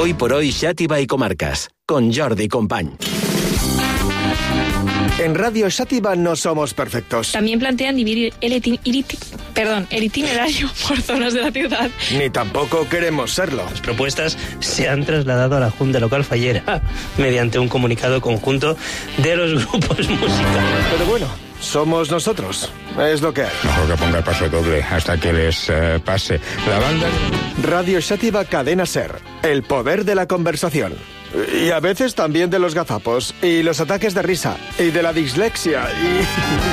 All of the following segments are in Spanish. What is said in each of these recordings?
Hoy por hoy, Xàtiva y Comarcas, con Jordi Company. En Radio Xàtiva no somos perfectos. También plantean dividir el itinerario por zonas de la ciudad. Ni tampoco queremos serlo. Las propuestas se han trasladado a la Junta Local Fallera mediante un comunicado conjunto de los grupos musicales. Pero bueno, somos nosotros. Es lo que hay. Mejor que ponga el paso doble hasta que les pase. La banda... Radio Xàtiva Cadena Ser. El poder de la conversación. Y a veces también de los gazapos, y los ataques de risa, y de la dislexia, y...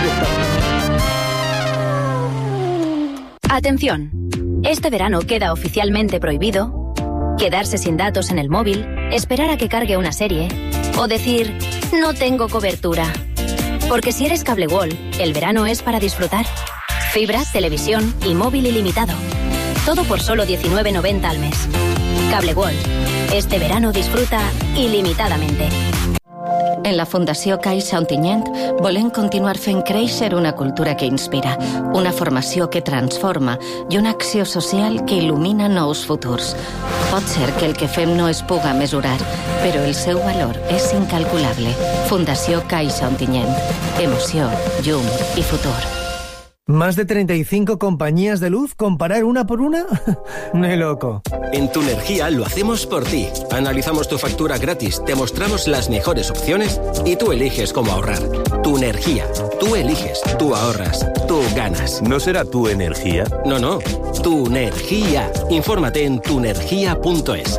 Atención. Este verano queda oficialmente prohibido quedarse sin datos en el móvil, esperar a que cargue una serie, o decir, no tengo cobertura. Porque si eres Cable World, el verano es para disfrutar. Fibra, televisión y móvil ilimitado. Todo por solo 19,90 al mes. Cable World. Este verano disfruta il·limitadamente. En la Fundació Caixa Ontinyent volem continuar fent créixer una cultura que inspira, una formació que transforma i una acció social que il·lumina nous futurs. Pot ser que el que fem no es puga mesurar, però el seu valor és incalculable. Fundació Caixa Ontinyent. Emoció, llum i futur. ¿Más de 35 compañías de luz? ¿Comparar una por una? ¡Ni loco! En Tunergia lo hacemos por ti. Analizamos tu factura gratis, te mostramos las mejores opciones y tú eliges cómo ahorrar. Tunergia. Tú eliges, tú ahorras, tú ganas. ¿No será tu energía? No. Tunergia. Infórmate en tunergia.es.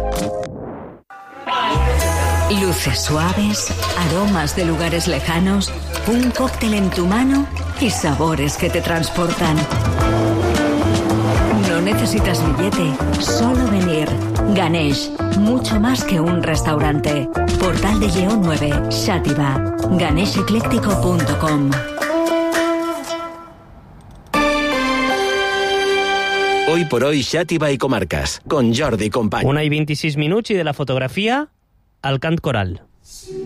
Luces suaves, aromas de lugares lejanos, un cóctel en tu mano y sabores que te transportan. No necesitas billete, solo venir. Ganesh, mucho más que un restaurante. Portal de Lleó 9, Xàtiva. ganeshecléctico.com. Hoy por hoy, Xàtiva y Comarcas, con Jordi Company. 1:26 i de la fotografia al cant coral.